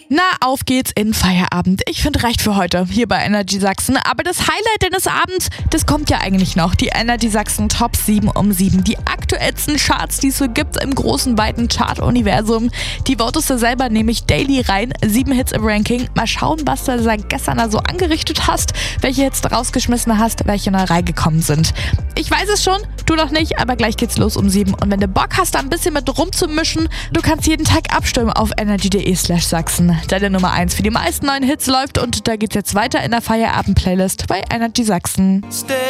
Na, auf geht's in Feierabend. Ich finde, reicht für heute hier bei Energy Sachsen. Aber das Highlight deines Abends, das kommt ja eigentlich noch. Die Energy Sachsen Top 7 um 7. Die aktuellsten Charts, die es so gibt im großen, weiten Chart-Universum. Die votest du selber nämlich daily rein. 7 Hits im Ranking. Mal schauen, was du seit gestern da so angerichtet hast. Welche Hits du rausgeschmissen hast, welche neu reingekommen sind. Ich weiß es schon, du noch nicht, aber gleich geht's los um 7. Und wenn du Bock hast, da ein bisschen mit rumzumischen, du kannst jeden Tag abstimmen auf energy.de/Sachsen. Deine Nummer 1 für die meisten neuen Hits läuft und da geht's jetzt weiter in der Feierabend-Playlist bei Energy Sachsen.